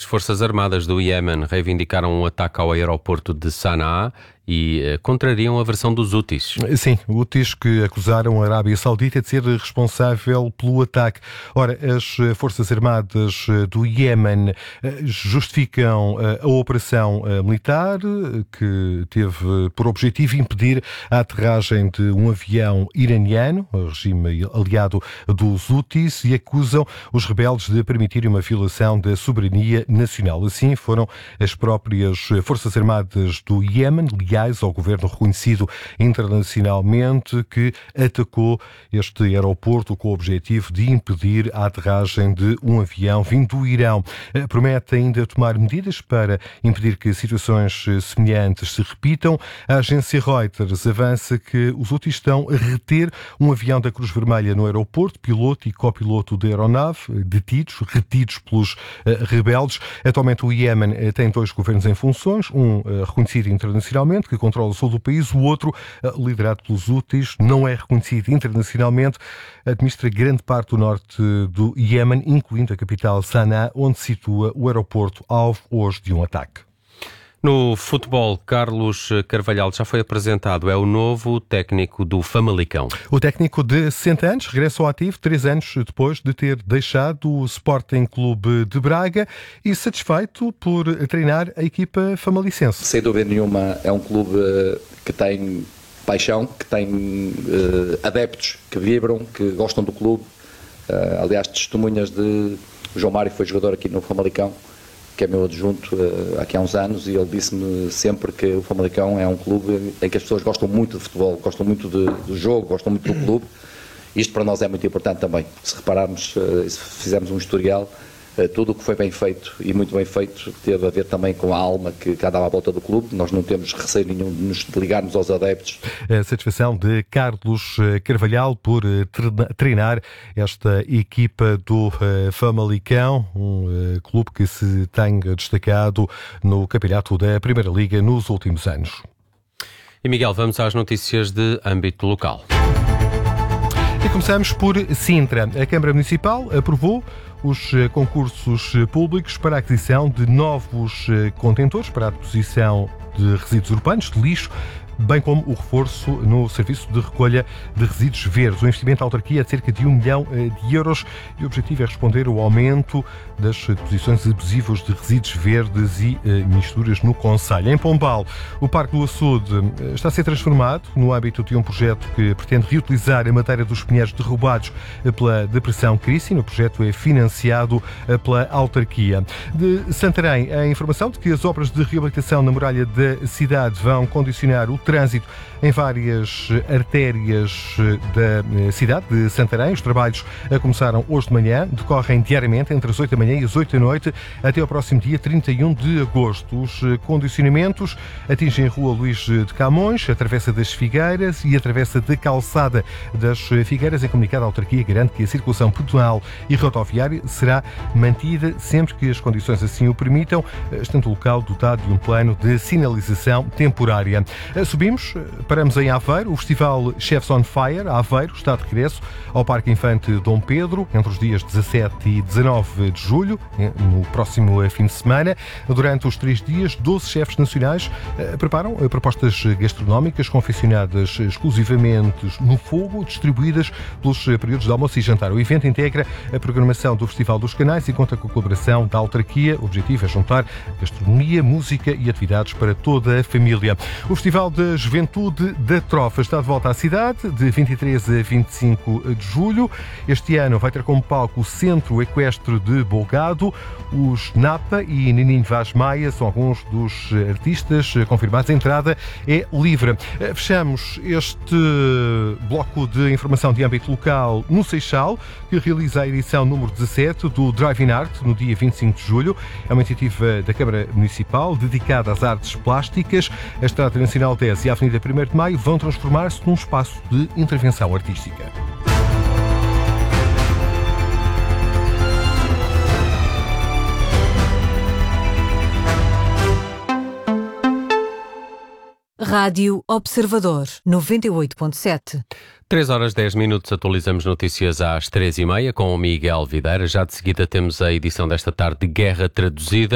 Forças Armadas do Iémen reivindicaram um ataque ao aeroporto de Sanaa e contrariam a versão dos Houthis. Sim, Houthis que acusaram a Arábia Saudita de ser responsável pelo ataque. Ora, as Forças Armadas do Iémen justificam a operação militar que teve por objetivo impedir a aterragem de um avião iraniano, o regime aliado dos Houthis, e acusam os rebeldes de permitirem uma violação da soberania nacional. Assim, foram as próprias Forças Armadas do Iémen, ao governo reconhecido internacionalmente, que atacou este aeroporto com o objetivo de impedir a aterragem de um avião vindo do Irão. Promete ainda tomar medidas para impedir que situações semelhantes se repitam. A agência Reuters avança que os Houthis estão a reter um avião da Cruz Vermelha no aeroporto, piloto e copiloto da aeronave, retidos pelos rebeldes. Atualmente o Iémen tem dois governos em funções, um reconhecido internacionalmente, que controla o sul do país, o outro, liderado pelos Houthis, não é reconhecido internacionalmente, administra grande parte do norte do Iémen, incluindo a capital Sanaa, onde se situa o aeroporto alvo hoje de um ataque. No futebol, Carlos Carvalhal já foi apresentado, é o novo técnico do Famalicão. O técnico de 60 anos regressa ao ativo 3 anos depois de ter deixado o Sporting Clube de Braga e satisfeito por treinar a equipa famalicense. Sem dúvida nenhuma, é um clube que tem paixão, que tem adeptos que vibram, que gostam do clube. Aliás, testemunhas de João Mário, que foi jogador aqui no Famalicão, que é meu adjunto aqui há uns anos, e ele disse-me sempre que o Famalicão é um clube em que as pessoas gostam muito de futebol, gostam muito do jogo, gostam muito do clube. Isto para nós é muito importante também. Se repararmos, se fizermos um historial, tudo o que foi bem feito e muito bem feito teve a ver também com a alma que cá dava à volta do clube. Nós não temos receio nenhum de nos ligarmos aos adeptos. A satisfação de Carlos Carvalhal por treinar esta equipa do Famalicão, um clube que se tem destacado no campeonato da Primeira Liga nos últimos anos. E Miguel, vamos às notícias de âmbito local. E começamos por Sintra. A Câmara Municipal aprovou os concursos públicos para a aquisição de novos contentores para a deposição de resíduos urbanos, de lixo, bem como o reforço no serviço de recolha de resíduos verdes. O investimento da autarquia é de cerca de 1 milhão de euros e o objetivo é responder ao aumento das deposições abusivas de resíduos verdes e misturas no concelho. Em Pombal, o Parque do Açude está a ser transformado no âmbito de um projeto que pretende reutilizar a madeira dos pinheiros derrubados pela Depressão Cristina. O projeto é financiado pela autarquia. De Santarém, a informação de que as obras de reabilitação na muralha da cidade vão condicionar o trânsito em várias artérias da cidade de Santarém. Os trabalhos começaram hoje de manhã, decorrem diariamente entre as 8 da manhã e as 8 da noite até ao próximo dia 31 de agosto. Os condicionamentos atingem a Rua Luís de Camões, a Travessa das Figueiras e a Travessa da Calçada das Figueiras. Em comunicado, a autarquia garante que a circulação pedonal e rodoviária será mantida sempre que as condições assim o permitam, estando o local dotado de um plano de sinalização temporária. Subimos, paramos em Aveiro. O festival Chefs on Fire, Aveiro, está de regresso ao Parque Infante Dom Pedro entre os dias 17 e 19 de julho, no próximo fim de semana. Durante os 3 dias, 12 chefes nacionais preparam propostas gastronómicas confeccionadas exclusivamente no fogo, distribuídas pelos períodos de almoço e jantar. O evento integra a programação do Festival dos Canais e conta com a colaboração da autarquia. O objetivo é juntar gastronomia, música e atividades para toda a família. O Festival da Juventude da Trofa está de volta à cidade, de 23 a 25 de julho. Este ano vai ter como palco o Centro Equestre de Bolgado. Os Napa e Nininho Vaz Maia são alguns dos artistas confirmados. A entrada é livre. Fechamos este bloco de informação de âmbito local no Seixal, que realiza a edição número 17 do Drive-in Art no dia 25 de julho. É uma iniciativa da Câmara Municipal dedicada às artes plásticas. A Estrada Nacional 10 e a Avenida 1º de Maio vão transformar-se num espaço de intervenção artística. Rádio Observador 98.7. 3h10, atualizamos notícias às 3h30 com o Miguel Videira. Já de seguida temos a edição desta tarde de Guerra Traduzida.